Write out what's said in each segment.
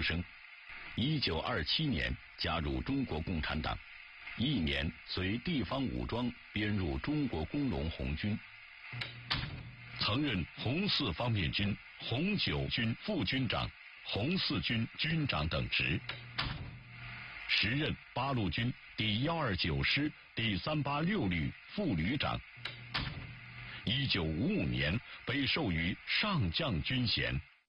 生，1927年加入中国共产党，1年随地方武装编入中国工农红军，曾任红四方面军、红九军副军长、红四军军长等职，时任八路军第129师第386旅副旅长。1955年被授予上将军衔。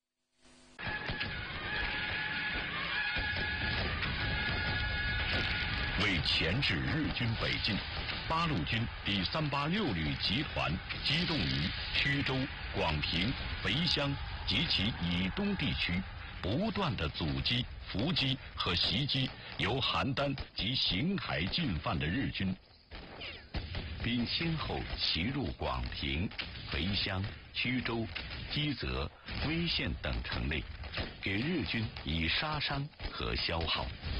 为钳制日军北进，八路军第386旅集团机动于曲周、广平、肥乡及其以东地区，不断地阻击、伏击和袭击由邯郸及邢台进犯的日军，并先后袭入广平、肥乡、曲周、基泽、威县等城内，给日军以杀伤和消耗。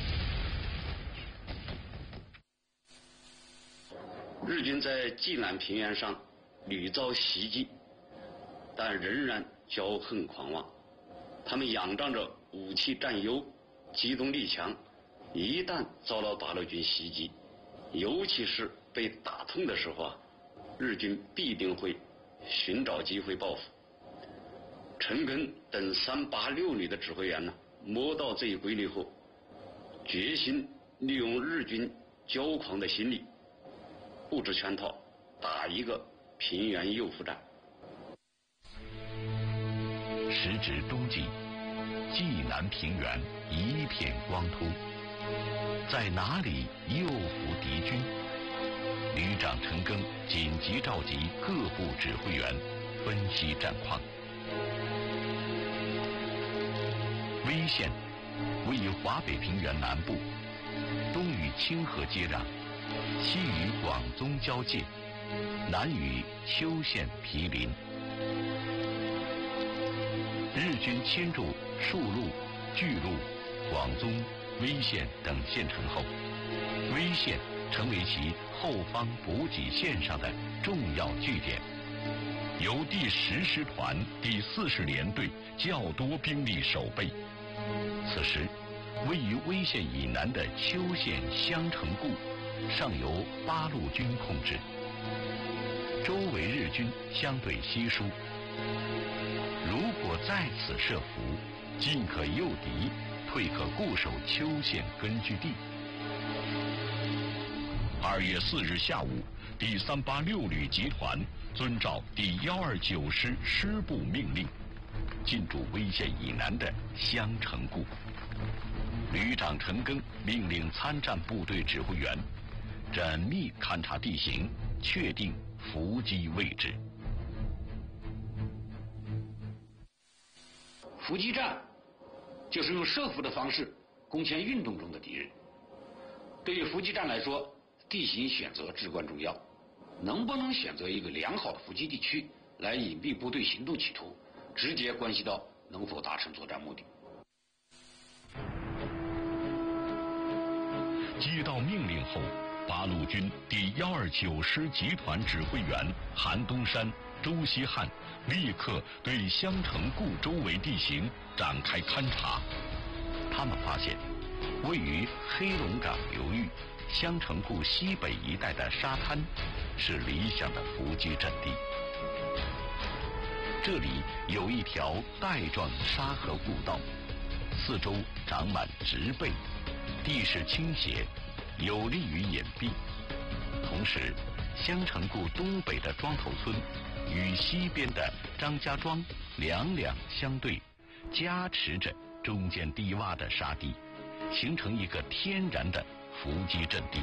日军在济南平原上屡遭袭击，但仍然骄横狂妄。他们仰仗着武器占优、机动力强，一旦遭到八路军袭击，尤其是被打痛的时候日军必定会寻找机会报复。陈赓等386旅的指挥员摸到这一规律后，决心利用日军骄狂的心理，布置圈套，打一个平原诱伏战。 时值冬季，济南平原一片光秃，在哪里诱伏敌军？旅长陈赓紧急召集各部指挥员分析战况。威县位于华北平原南部，东与清河接壤，西与广宗交界，南与邱县毗邻。日军侵入树路、巨鹿、广宗、威县等县城后，威县成为其后方补给线上的重要据点，由第10师团第40联队较多兵力守备。此时，位于威县以南的邱县襄城固尚由八路军控制，周围日军相对稀疏。如果在此设伏，进可诱敌，退可固守邱县根据地。2月4日下午，第386旅集团遵照第129师师部命令，进驻威县以南的襄城固。旅长陈赓命令参战部队指挥员缜密勘察地形，确定伏击位置。 伏击战就是用设伏的方式攻陷运动中的敌人。对于伏击战来说，地形选择至关重要。能不能选择一个良好的伏击地区来隐蔽部队行动企图，直接关系到能否达成作战目的。 接到命令后，八路军第129师集团指挥员韩东山、周锡汉立刻对襄城固周围地形展开勘察。他们发现，位于黑龙岗流域襄城固西北一带的沙滩是理想的伏击阵地。这里有一条带状沙河固道，四周长满植被，地势倾斜，有利于隐蔽。同时，襄城固东北的庄头村与西边的张家庄两相对，加持着中间低洼的沙地，形成一个天然的伏击阵地。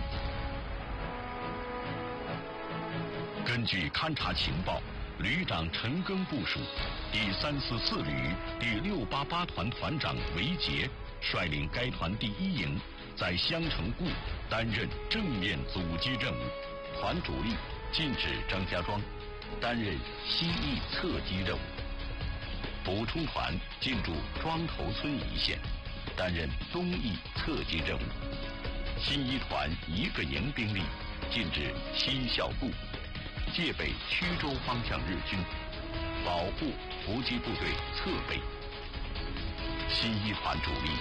根据勘察情报，旅长陈赓部署第344旅第688团团长韦杰率领该团第1营在襄城固担任正面阻击任务，团主力进至张家庄，担任西翼侧击任务。补充团进驻庄头村一线，担任东翼侧击任务。新一团1个营兵力进至西校固，戒备曲周方向日军，保护伏击部队侧背。新一团主力